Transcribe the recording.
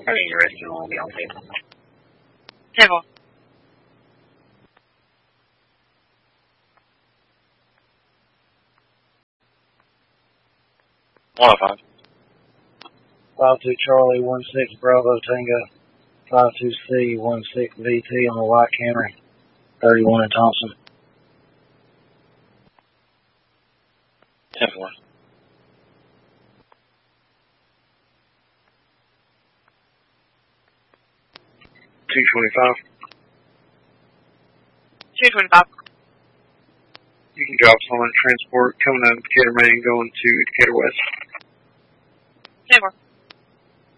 I think the rest of them will be on table. Table. $105. 52 Charlie, 16 Bravo Tango, 52C, 16 VT on the White Camry, 31 in Thompson. 10-4. 225. 225. You can drop someone transport coming out of Decatur Main going to Decatur West. 10-4.